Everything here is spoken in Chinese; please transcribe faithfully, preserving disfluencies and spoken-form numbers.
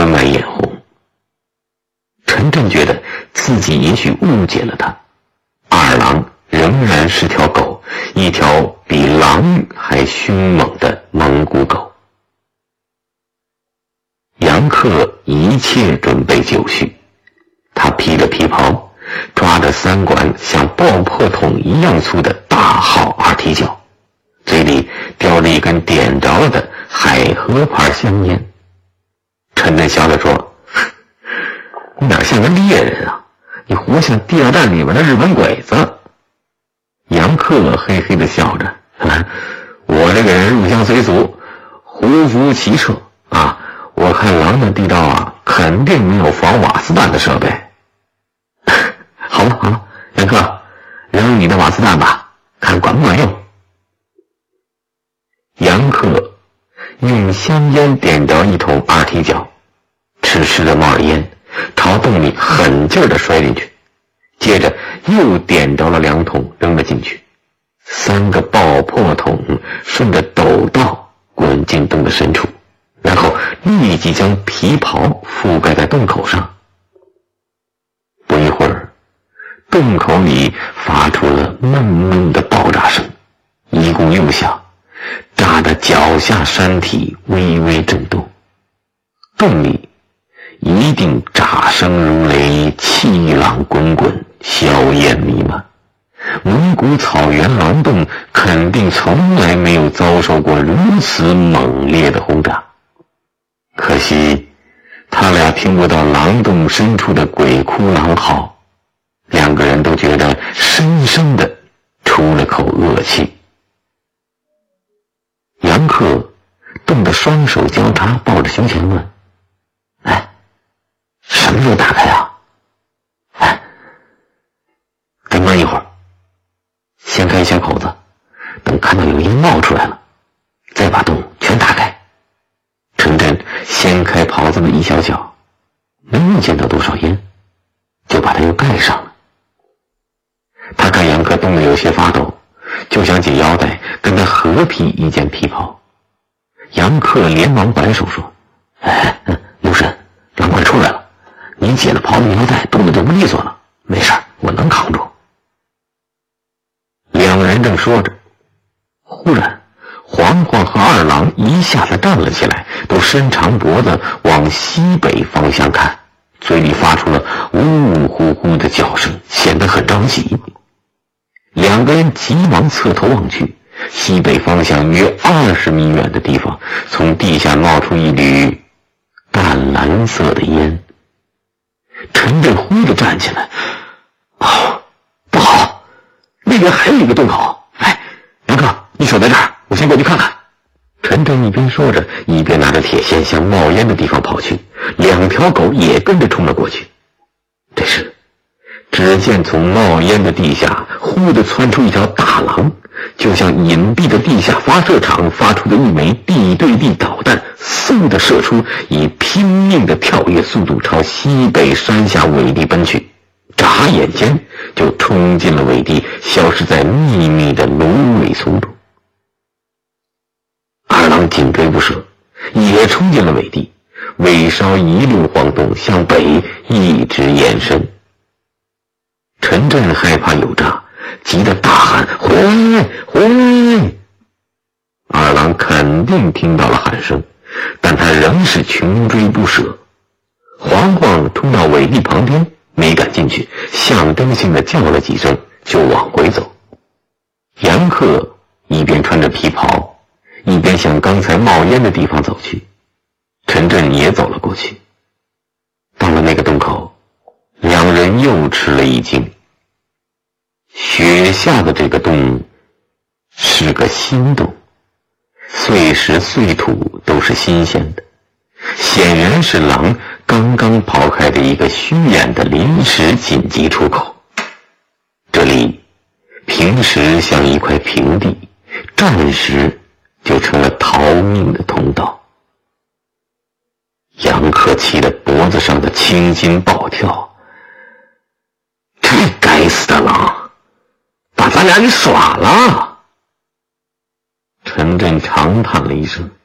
分外眼红。陈震觉得自己也许误解了他，二郎仍然是条狗，一条比狼还凶猛的蒙古狗。杨克一切准备就绪，他披着皮袍，抓着三管像爆破筒一样粗的大号二踢脚，嘴里叼着一根点着了的海河牌香烟。陈震笑着说：“你哪像个猎人啊，你活像地下站里面的日本鬼子。”杨克嘿嘿地笑着：“我这个人入乡随俗，胡服骑射啊，我看狼的地道啊，肯定没有防瓦斯弹的设备。”好了好了，杨克，扔你的瓦斯弹吧，看管不管用。杨克用香烟点着一桶二踢脚，痴痴地冒着烟，朝洞里狠劲地摔进去，接着又点着了两桶扔了进去，三个爆破筒顺着陡道滚进洞的深处，然后立即将皮袍覆盖在洞口上。不一会儿，洞口里发出了闷闷的爆炸声，一鼓又响，炸得脚下山体微微震动。洞里一定炸声如雷，气浪滚滚，硝烟弥漫。蒙古草原狼洞肯定从来没有遭受过如此猛烈的轰炸。可惜他俩听不到狼洞深处的鬼哭狼嚎，两个人都觉得深深的出了口恶气。杨克冻得双手交叉抱着胸前问：“哎，什么时候打开啊？哎，再慢一会儿，先开小口子，等看到有烟冒出来了，再把洞全打开。”陈震掀开袍子的一小角，没有见到多少烟，就把它又盖上了。他看杨克冻得有些发抖，就想解腰带跟他合披一件皮袍。杨克连忙摆手说：“哎，刘神，狼快出来了，你解了袍子腰带，冻得就不利索了，没事，我能扛住。”两人正说着，忽然黄黄和二郎一下子站了起来，都伸长脖子往西北方向看，嘴里发出了呜呜呼呼的叫声，显得很着急。两个人急忙侧头望去，西北方向约二十米远的地方，从地下冒出一缕淡蓝色的烟。陈震忽地站起来：“哦，不好，那边还有一个洞口！哎，杨克，你守在这儿，我先过去看看。”陈震一边说着，一边拿着铁锨向冒烟的地方跑去，两条狗也跟着冲了过去。这时只见从冒烟的地下忽地窜出一条大狼，就像隐蔽的地下发射场发出的一枚地对地导弹，嗖地射出，以拼命的跳跃速度朝西北山下尾地奔去，眨眼间就冲进了尾地，消失在密密的芦苇丛中。二郎紧追不舍，也冲进了尾地，尾梢一路晃动，向北一直延伸。陈震害怕有诈，急得大喊：“回来，回来！”二郎肯定听到了喊声，但他仍是穷追不舍。黄黄冲到尾地旁边，没敢进去，象征性的叫了几声，就往回走。杨克一边穿着皮袍，一边向刚才冒烟的地方走去。陈震也走了过去。到了那个洞口，两人又吃了一惊。雪下的这个洞是个新洞，碎石碎土都是新鲜的，显然是狼刚刚刨开的一个虚掩的临时紧急出口。这里平时像一块平地，战时就成了逃命的通道。杨克气得脖子上的青筋暴跳，这该死的狼把咱俩给耍了！陈震长叹了一声，